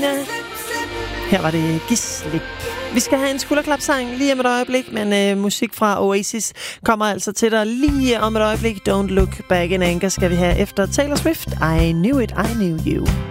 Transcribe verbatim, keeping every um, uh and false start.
Her var det Gisli. Vi skal have en skulderklapsang lige om et øjeblik, men øh, musik fra Oasis kommer altså til dig lige om et øjeblik. Don't Look Back in Anger skal vi have efter Taylor Swift. I Knew It, I Knew You.